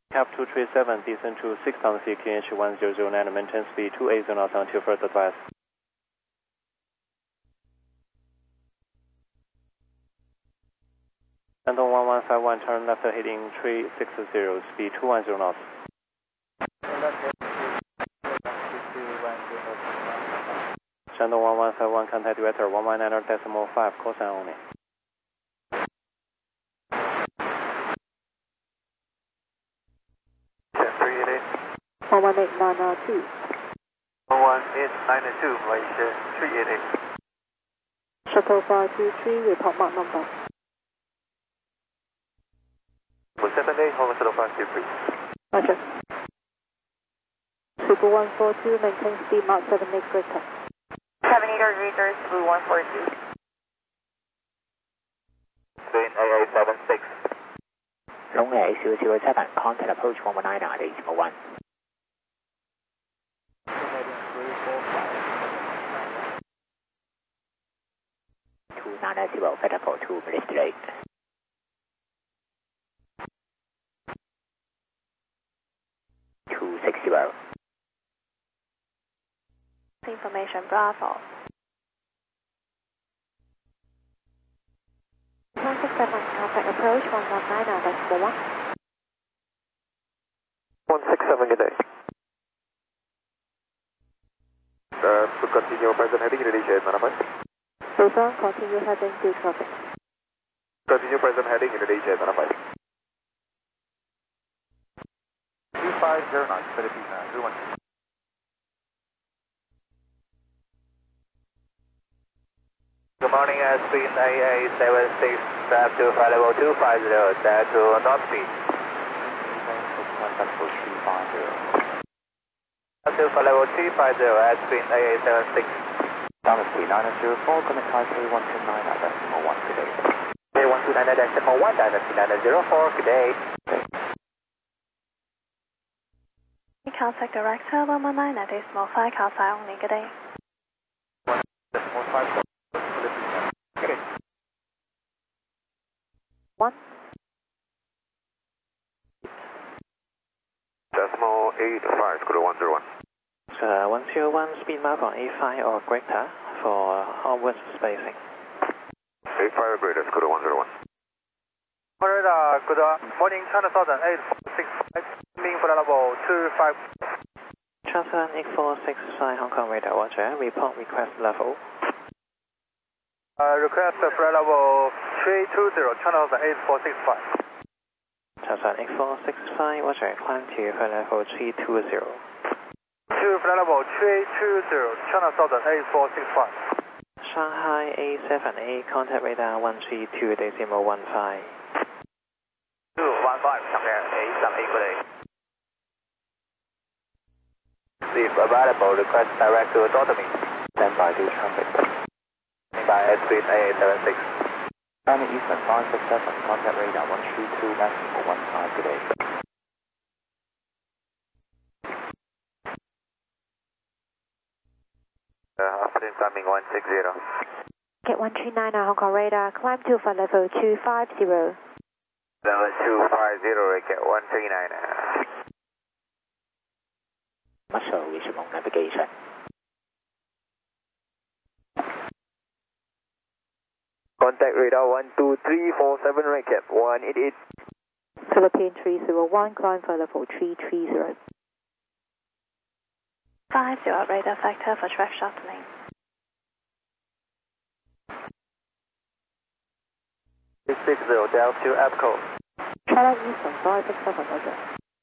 Cap 237, descend to 6,000 feet, QNH 1009, maintain speed 280 knots until further advice. Shandong 1151, turn left heading 360, speed 210 knots. Shandong 1151, contact director 119.5, cosine only. 11892. 11892, Malaysia 388. Shuttle 523, report mark number. 178, hold on shuttle 523. Roger. Super 142, maintain speed Mark 78 greater. 7-8 greater, Super 142. Twin AA76. 龙尾007, contact approach 119 at 801. 290, FETA for 2 minutes delay. Information Bravo. 167, contact approach 119 at 1. 167, good day. To continue present heading Indonesia 895. Luzon, continue heading to traffic. Continue present heading Indonesia 895. 2509, Philippines 21. Good morning, speed AA76, trap to flight level 250, set to north speed. To flight level 250 at speed AA76. Down speed 904, connect Taipei 129 at decimal 1 today. Okay, 129 at decimal 1, dynasty 904, good day. Contact director 119 at decimal 5, cosine only, good day. Decimal 5, okay. 1. Decimal 85, go to 101. 101, speed mark on A5 or greater for onward spacing. 85 or greater, go to 101. Alright, good morning, China Southern 8465, mean flight level 25. Transfer 8465, Hong Kong radar, Roger, report request level. Request flight level 320, China Southern 8465. Transfer 8465, Roger, climb to flight level 320. To flight level 320, China Southern 8465. Shanghai A78, contact radar 132.15. 215, somewhere A78, good day. If available, request direct to Dotomy. Stand by to traffic. By speed AA76. China Eastern 567, contact radar 132 decimal 15 today. Afternoon timing 160. Get 139 Hong Kong radar, climb to flight level 250. Level 250, get 139. Muscle reachable navigation. Contact radar 12347, right cap 188. Philippine 301, climb flight level 330. 50 radar factor for track shuttling. 660, Delta to APCO. China Eastern 567, Roger.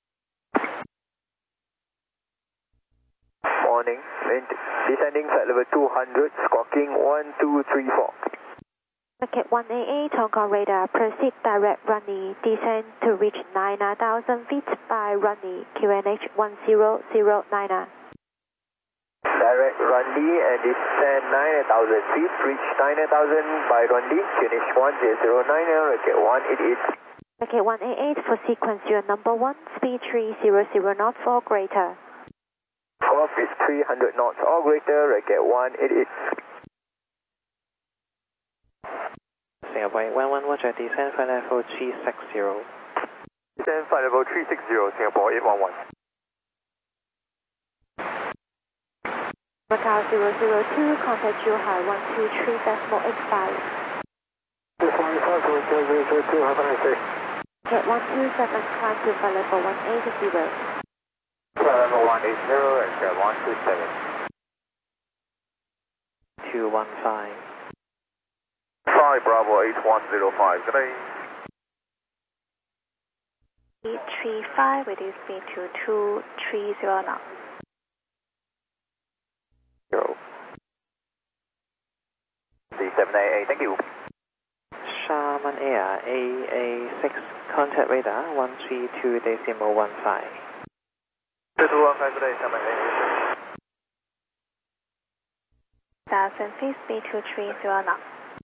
Morning, descending flight level 200, squawking 1234. Ticket 188, Hong Kong radar, proceed direct runway, descend to reach 9,000 feet by runway, QNH 1009. Direct runway and descend 9,000 feet, reach 9,000 by runway, QNH 1009, rocket 188. Ticket 188 for sequence your number 1, speed 300 knots or greater. Off is 300 knots or greater, rocket 188. Singapore 11, Roger, descend flight level 360. Then flight level 360, Singapore 811. Macau 002, contact Zhuhai 123.85. 255, have a nice day. Get 127, climb to flight level 180. Flight level 180, and 127. 215. 5 Bravo 8105, good day. 835, reduce speed to 230 now. 3788, thank you. Sharman Air AA6, contact radar 132.15. 3215, good day, Sharman AA6. 1,000 feet, speed 230 now.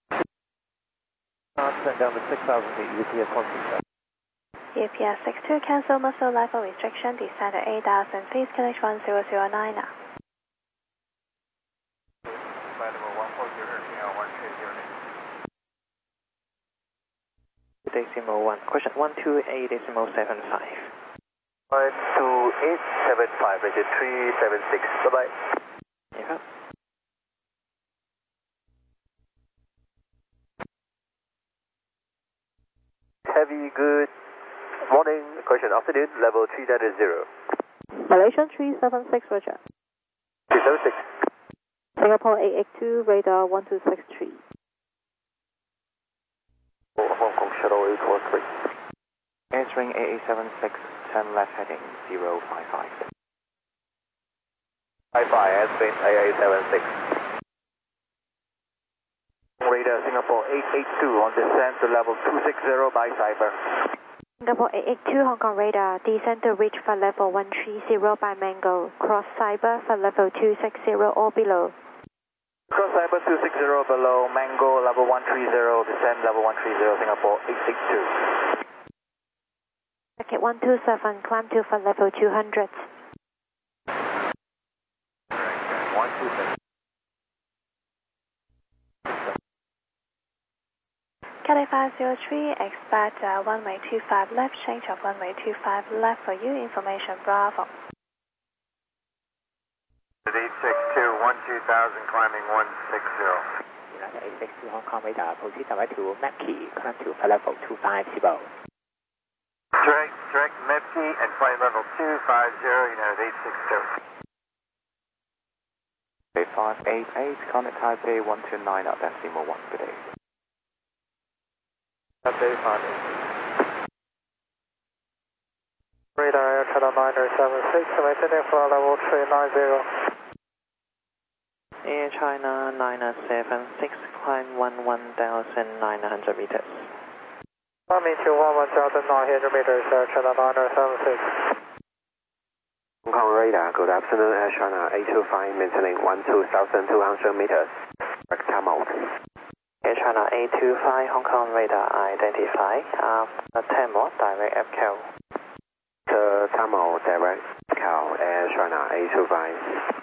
Send down to 6,000 feet, UPS 167. UPS 62, cancel muscle level restriction, descend at 8,000 feet, connection 1009 now. Flight level 140, Decimal 1. Question 128.75. 12875, region 376, bye-bye. Yeah. Heavy, good morning, question afternoon, level 390. Malaysian 376, Roger. 376. Singapore 882, radar 1263. Hong Kong Shuttle 813. Answering AA76, turn left heading 055. Hi-Fi, airspace AA76. Radar Singapore 882 on descent to level 260 by Cyber. Singapore 882, Hong Kong radar, descend to reach for level 130 by Mango, cross Cyber for level 260 or below. Cross Cyber 260 below, Mango level 130, descend level 130, Singapore 882. Packet 127, climb to for level 200. 127. Cathay 503, expect runway 25 left, change of runway 25 left for you, information Bravo. 862, 12,000, climbing 160. United 862 Hong Kong radar, proceed direct to Mackie, climb to flight level 250. Direct Mepki and flight level 250, United 862. 588, contact Taipei 129 at decimal 1, good day. Taipei 588. Radar Air Channel 976, maintaining flight level 390. Air China 976, climb 1,900 meters. Climbing to 1,900 meters, Air China 976. Hong Kong radar, good afternoon, Air China 825, maintaining 12,200 meters. Direct mode. Air China 825 Hong Kong radar, identify. Thermal, direct FCAL. Thermal, direct Cal, Air China 825.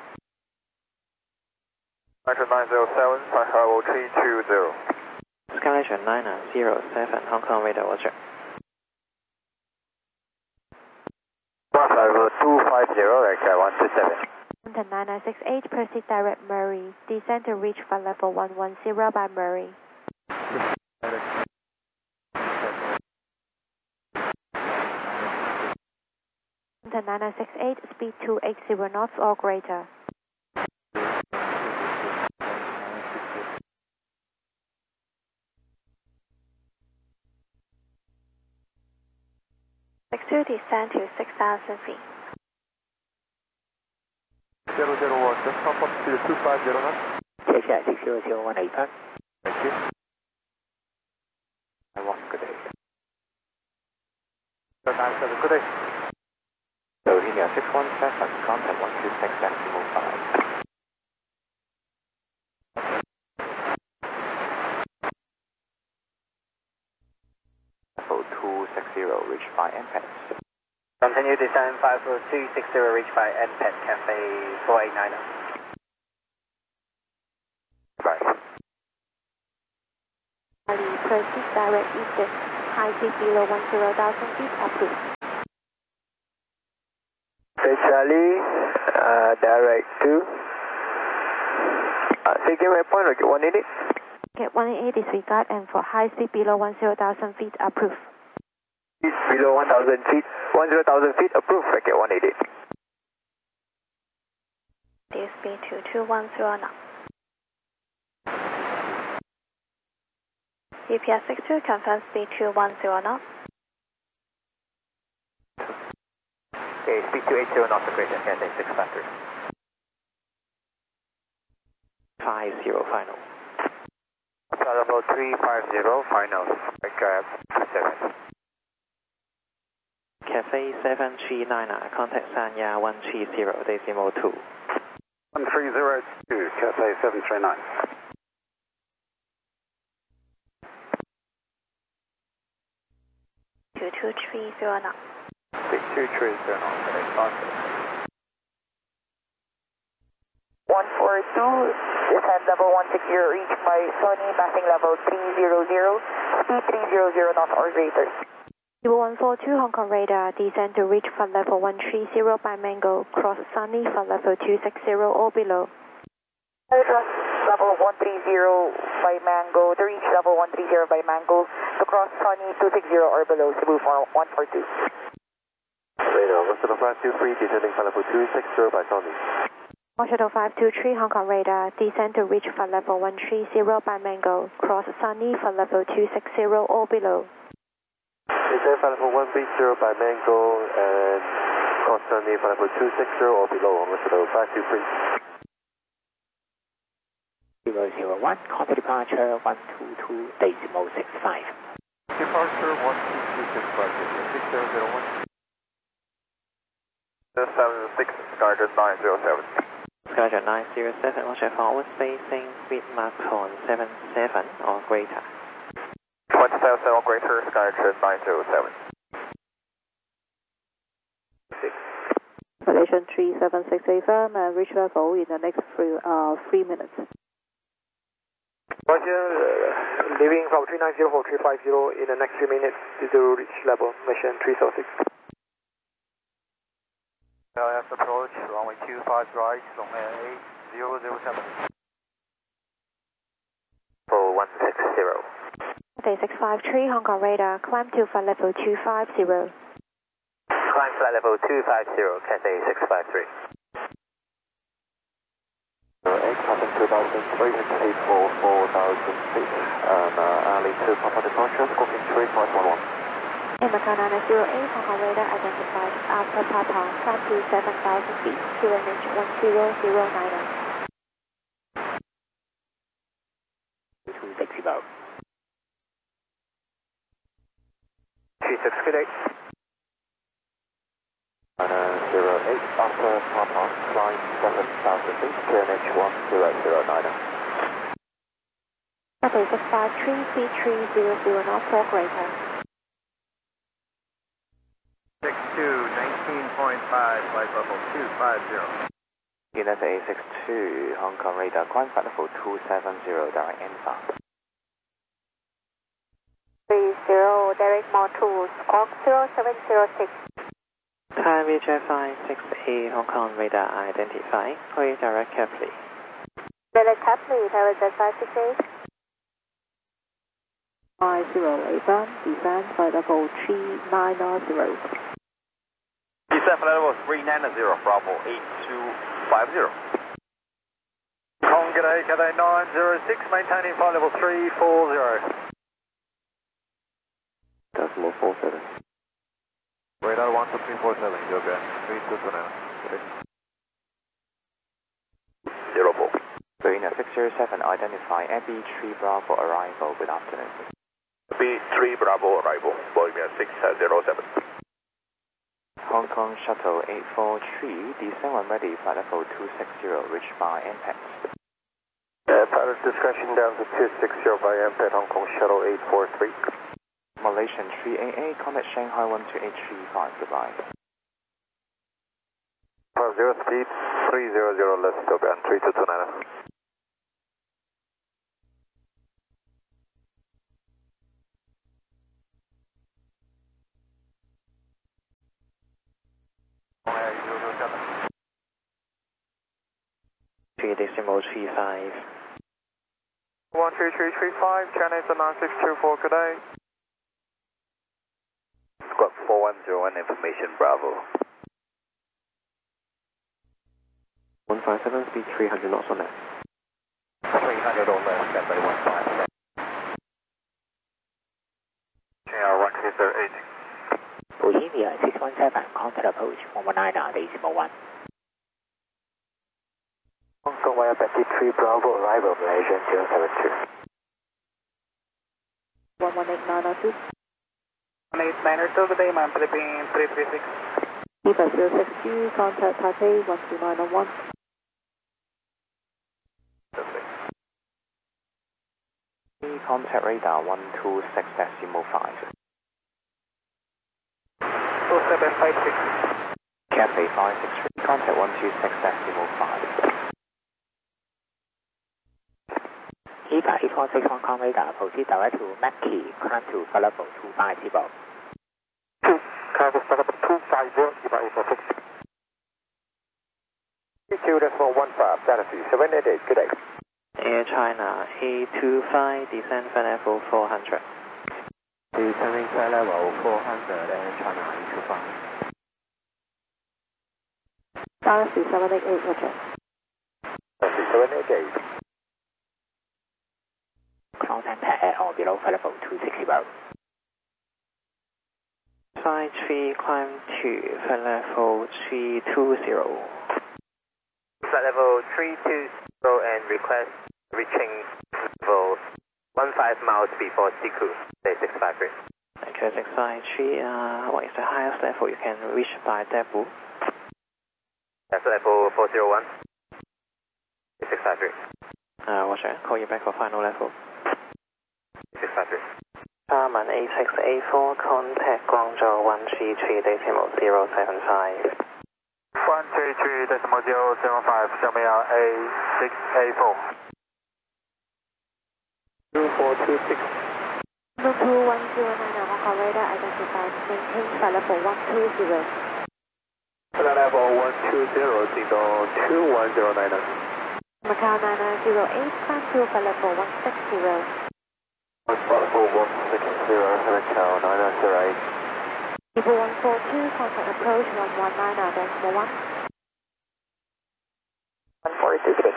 907, flight level 320. Escalation 907 Hong Kong radar, Roger. Flight level 250, Air 127. Contact 9968, proceed direct Murray, descend to reach for level 110 by Murray. Contact 9968, speed 280 knots or greater. To descend to 6,000 feet. 001, just hop up to 250 knots. 接下来60018. Thank you. I want good day. 97, good day. So India 617, contact 126 decimal 5. Level 260, reached by NPEX. Continue descent 50260, reached by NPET Cafe 489. Proceed direct eastern. high speed below 10,000 feet approved. Okay, Charlie, direct to CQ point, okay, 188. Okay, 188 disregard and for high speed below 10,000 feet approved. Below 1,000 feet, 10,000 feet approved, okay, 188. DSB 2210 now. UPS 62 confirm speed 210 knots. Okay, speed 280 knots, great, Cathay 653. 50 final. Level 350, final, grab 27. Cathay 739, contact Sanya 130, decimal 2. 1302, Cathay 739. 2230 knots. 2230 knots, okay, 142, descend level 160, reach by Sony, passing level 300, speed 300 knots or greater. 142 Hong Kong radar, descend to reach for level 130 by Mango, cross Sunny for level 260 or below. Cross level 130 by Mango, to reach level 130 by Mango, to cross Sunny 260 or below, Cebu 142. Radar, Hospital 523, descending for level 260 by Sony. Shuttle 523 Hong Kong radar, descend to reach for level 130 by Mango, cross Sunny for level 260 or below. Descend for level 130 by Mango and cross Sunny for level 260 or below on Hospital 523. 001, copy departure 122, decimal 65. Departure 12265, 6001. 76, Skyjet 907. Skyjet 907, Roger, forward spacing, speed Mach 77 or greater. 177 or greater, Skyjet 907. Malaysian 376 firm and reach level in the next 3 minutes. Roger, leaving from 390 for 350 in the next 3 minutes to reach level, Malaysian 306. LS approach, runway 25 right, runway 007. For 160. Cathay 653 Hong Kong radar, climb to for level 250. Climb flight level 250, Cathay 653. 8, passing 2,300 feet for 4,000 feet, and early to Papa departure, squawking 3511. Macau 908 Hong Kong radar identified after Papa, climb to 7,000 feet, QNH 10090. 260. 36, good day. 08, after Papa, climb 7,000 feet, QNH 10090. Cathay 653 feet 300 knots or greater. 62, 19.5, flight level 250. Unit A62, Hong Kong radar, climb flight level 270, direct inbound. 30, direct mode 2, squawk 0706. Time VJ568, Hong Kong radar identify, clear direct carefully. Direct Capley, Tower 568. 508 firm, descend flight level 390. Descend flight level 390, Bravo 8250. Cathay, Cathay 906, maintaining flight level 340. Decimal 47. Radar 12347, Yoga 3229. 04. Marina 607, identify AB3 Bravo arrival, good afternoon. B3 Bravo arrival, Bolivia 607. Hong Kong Shuttle 843, descend when ready, flight level 260, reach by impact. Pilot discretion down to 260 by impact, Hong Kong Shuttle 843. Malaysian 388, contact Shanghai 12835, goodbye. 50 speed, 300 left, Togan 3229. 2.035. 13335, China 9624, good day. Squawk 4101, information Bravo. 157, speed 300 knots on left. 300 on left, Cathay 157. JR 1208. Bohemia 617, contact approach 119.1. Hong Kong via 53 Bravo, arrival Malaysia 072. 118.902. 18902, good day, ma'am, Philippine 336. EVA 062, contact Taipei 12901. Contact radar 126.5. 2756. Cathay 563, contact 126.5. EVA 8461, com radar, proceed direct to Mackie, climb to flight level 250. Climb to flight level 250, EVA 8460. 32.15, Sanity 788, good day. Air China A25, descend flight level 400. Descending flight level 400, Air China A25. Galaxy 788, Roger. Galaxy 788. Close and at or below flight level 260. Flight 3, climb to flight level 320. Flight level 320 and request reaching level 15 miles before Siku, day 653. Okay, 653, what is the highest level you can reach by Dabu? That's level 401, 653. Roger, call you back for final level. 653. Charman A6A4, contact Guangzhou 133.075. 133.075, show me out A6A4. 2426. 22109, Hong Kong radar identified, maintain flight level 120. Flight level 120, signal 21090. Macau 9908, climb to flight level 160. Flight level 160, Macau 9908. People 142, contact approach 119.1. 142, good day.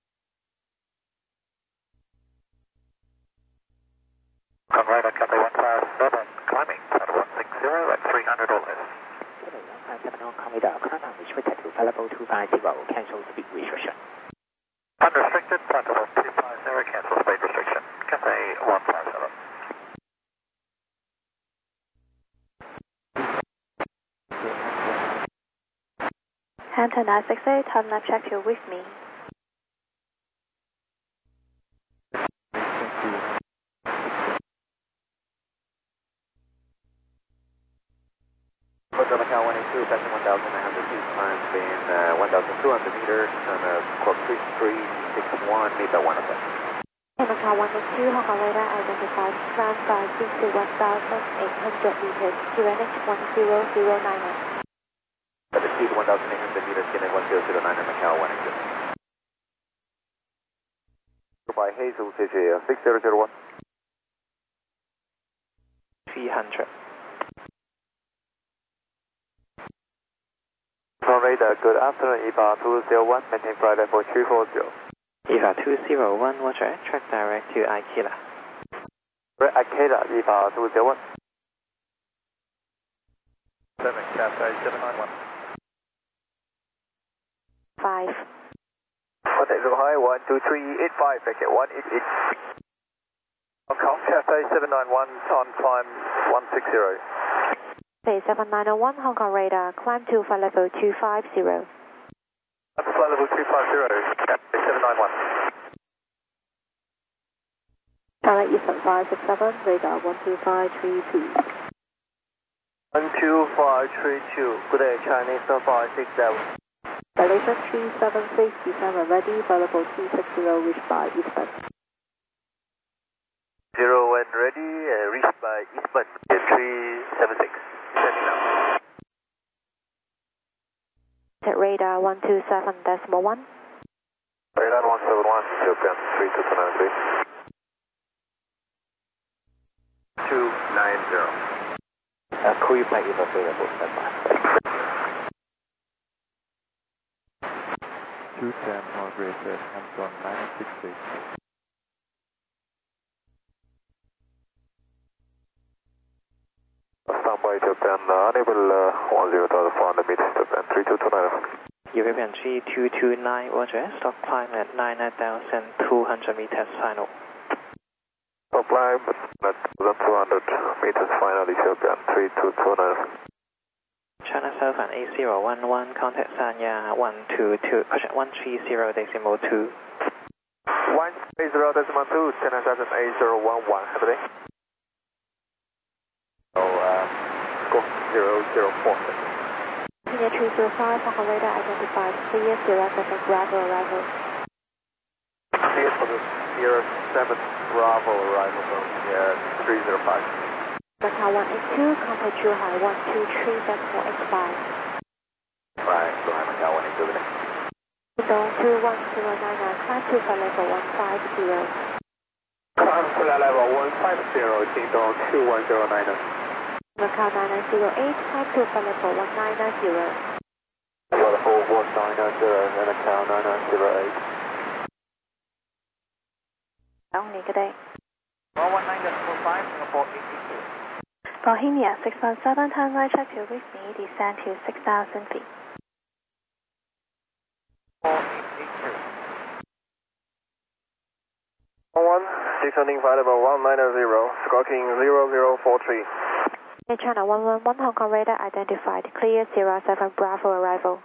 Come right on Cathay 157, climbing at 160 at 300 or less. 157 on com radar, climb restricted to flight level 250, cancel speed restriction. Unrestricted, flight level 250, cancel speed restriction. Cathay 157. Hampton 968, time lab check, you're with me. Hotel Macau 182, passing 1,900 feet, climb in 1,200 meters, on squawk 3361, meter 1 of them. Macau 182, Hong Kong radar identified, climb by 61,800 meters, QNH 10099. At the speed 1,800 meters, skin at 1009 in Macau 182. By Hazel, CJ 6001. 300. From radar, good afternoon, EVA 201, maintain flight level 340. EVA 201, Roger, track direct to Aikila. Aikila, EVA 201. 7, Cathay 791. 5. Contact zero high, 12385, packet 188. Hong Kong, Cathay 791, on climb 160. Bay 7901, Hong Kong radar, climb to flight level 250. That's flight level 250, Cathay 791. China Eastern 567, radar 12532. 12532, good day, Chinese 567. Dilation 376, descend ready, flight level 260, reached by Eastern. 0 and ready, reached by Eastman, 376. Descending now. Radar 127.1. Radar 171, Ethiopian 32293. 290. Call you back if available, standby. 210, Margaret, hands on 966. Standby Ethiopian, enable 10,400 meters, Ethiopian 3229. Ethiopian 3229, roger. Stop climb at 9,200 meters final. Stop climb at 1,200 meters final, Ethiopian 3229. China Southern 8011, contact Sanya 130.2. 130.2, China Southern 8011, have a day. Score 004. Kenya 305, Hong Kong radar identified, clear 07 Bravo arrival. Clear for the Sierra 7 Bravo arrival zone, 305. Macau 182, contact Zhuhai 123.485. Right, so I'm Macau 182. Zone 21099, climb to flight level 150. Climb to flight level 150, Dingdong 21090. Macau 9908, climb to flight level 1990. Level 1990, and Macau 9908. Only good day. 119.45, Singapore 82. Bohemia 617, turn right check to reach me, descend to 6,000 feet. descending flight level 190, squawking 0043. Air China 111, Hong Kong radar identified, clear 07 Bravo arrival.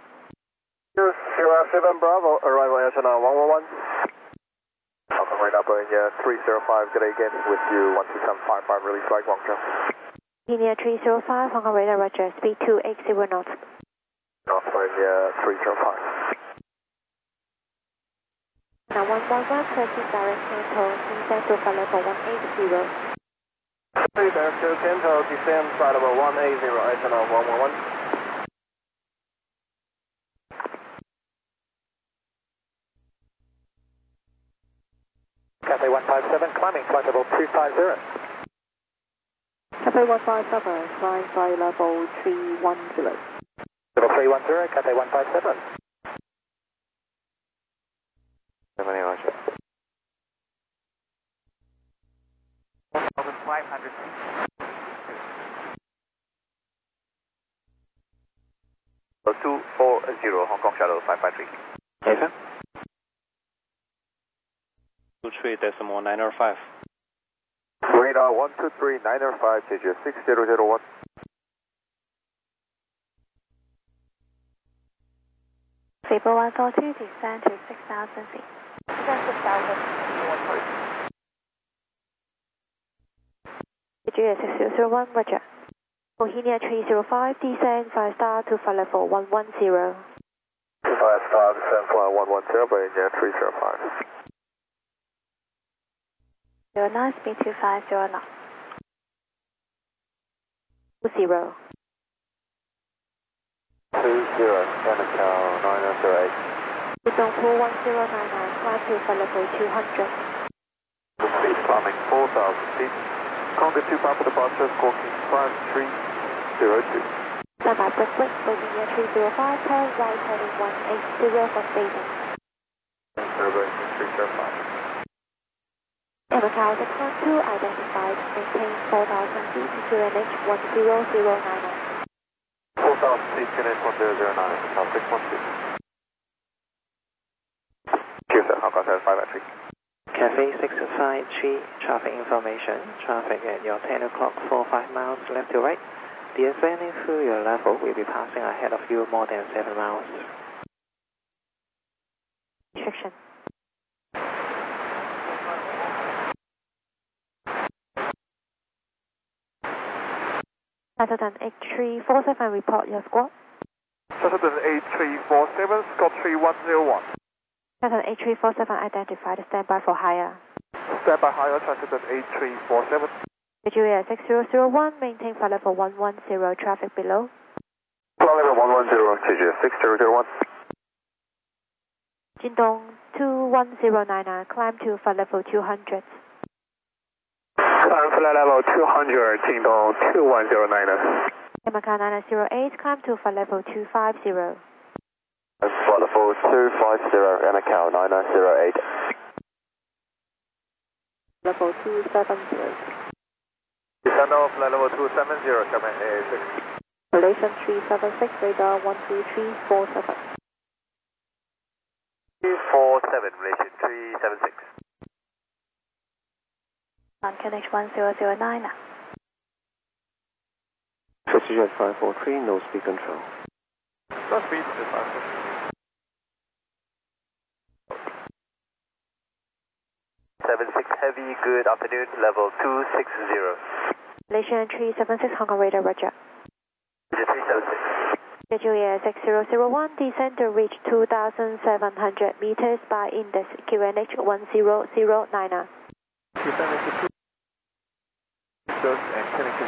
07 Bravo, arrival Air China 111. Hong Kong radar Boeing 305, good day again with you 12755, release flight Guangzhou. Kenya 305, Hong Kong radar roger, speed 280 knots. North Boeing 305. Now 111, proceed direct Kanto, descend to flight level 180. Direct to Kanto, descend flight level 180, Air China 111. Cathay 157, climbing flight level 250. Cathay 157, climb flight level 310. Level 310, Cathay 157. 70, roger. 1,500 feet. 240, Hong Kong Shadow 553. Yes, sir. 23.905. Radar 123.905, JG 6001. Fable 142, descend to 6,000 feet. Descend 6,000, 6001, roger. Bohemia 305, descend 5 star to flight level 110. 5 star, descend flight 110, Boeing 305. 09, speed 250 knots. 20. Macau 908. Zone 21099, climb to flight level 200. Speed climbing 4,000 feet. Conga 2 Papa departure, squawking 5302. Standby breakaway, Bohemia 305, turn right heading 180 for station. Boeing 305. Macau 612, identified, maintain 4,000 feet, QNH 10099. 4,000 feet, QNH 1009, Macau 612. QSL, Hong Kong 553. Cathay 653, traffic information. Traffic at your 10 o'clock, 45 miles left to right. The ascending through your level will be passing ahead of you more than 7 miles. Restriction. Saturn 8347, report your squad. Saturn 8347, Scott 3101. Saturn 8347 identified, standby for higher. Standby higher, Saturn 8347. Nigeria 6001, maintain flight level 110, traffic below. Flight level 110, Nigeria 6001. Jingdong 2109, climb to flight level 200. Climb flight level 200, Jingdong 2109. Macau 908, climb to flight level 250. Flight level 250, Macau 9908. Level 270. Descend off flight level 270, Sherman A6. Malaysian 376, radar 12347. 347, Malaysian 376. On QNH 1009. Precision 543, no speed control. No speed, just 543. 76 Heavy, good afternoon, level 260. Malaysian 376, Hong Kong radar, roger. 376. Schedule Air 6001, descend to reach 2,700 meters by index QNH 1009. 272. And Kennington.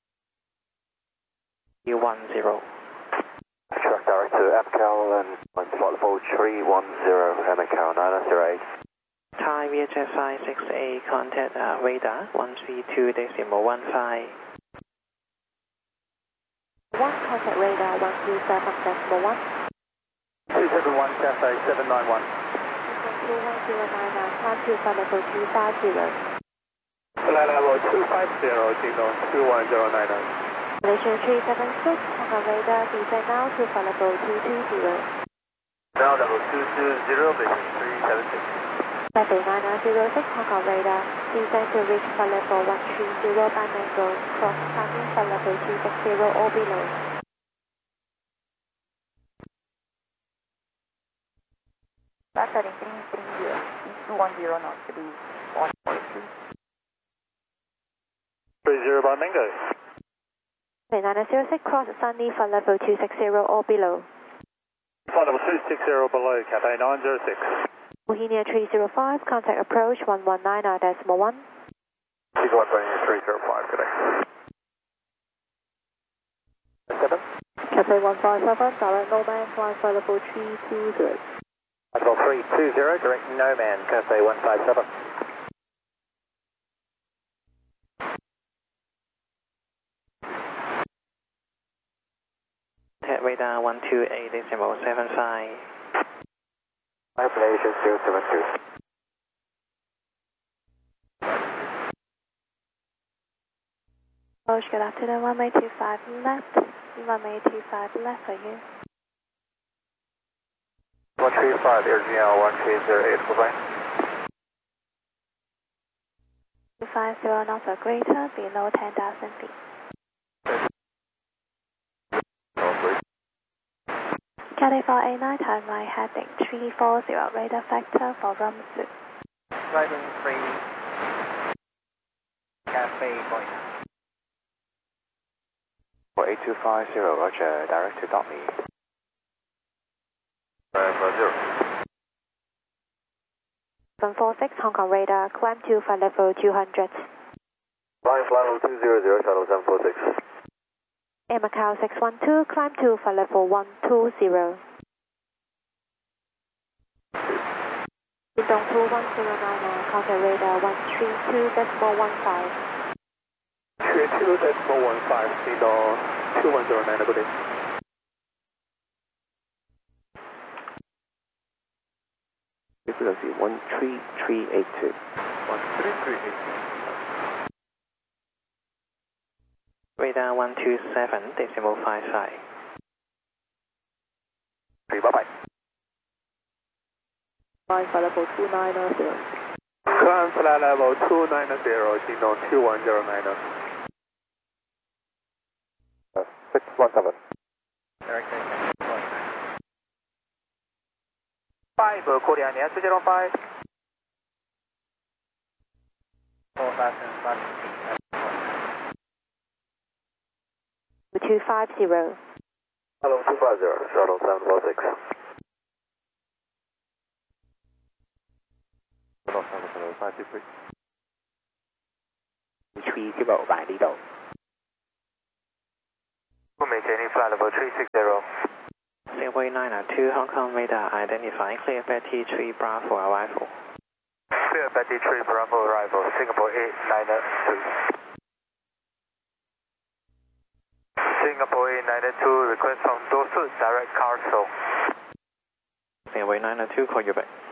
U10. Track direct to Macau and on flight level 310, Macau 9908. Thai VHF 56A, contact radar 132.15. 1, contact radar 127.1. 371, Cathay 791. 21099, climb to flight level 250. Flight level 250, Jingdong 21099. Malaysian 376, Hong Kong radar, descend now to flight level 220. Now level 220, Malaysian 376. Cathay 9906, Hong Kong radar, descend to reach flight level 130 by Mango, cross climbing flight level 260 or below. Last heading 330, 210 knots to be 142. 30 by Mango. Cathay 9906, cross Sunny flight level 260 or below. Flight level 260 below, Cathay 906. Bohemia 305, contact approach 119.1. Eagle 305 today. 7. Cathay 157, direct Nomad, climb flight level 320. Level 320, direct Nomad, Cathay 157. Contact radar 128.75. Malaysian 072. Approach, good afternoon, 1825 left. 1825 left for you. 135, AirGL 1308, goodbye. 250 knots or greater, below 10,000 feet. Cathay 489, time right heading 340, radar factor for Rumsu. Riding 3, Cathay going. For 8250, roger, direct to Dot Me. 746, Hong Kong radar, climb to flight level 200. Flying flight level 200, shuttle 746. Air Macau 612, climb to flight level 120. Jingdong 2109, contact radar 132.15. 32.15, Jingdong 2109, good day. Frequency 13382. 13382. Radar 127.55. bye-bye. Climb flight level 290. Climb flight level 290, Jingdong 2109. 617. Direct takeoff. 5, Korea, near 205. 4000 250. Hello, 250, shuttle 746. Shuttle 753. 3接落埋呢度。 Maintaining flight level 360. Singapore Singapore 992 Hong Kong radar identifying clear Betty 3 Bravo arrival. Clear Betty 3 Bravo arrival, Singapore 892. Singapore 892, request from Dorsal, direct Carswell. Singapore 992, call you back.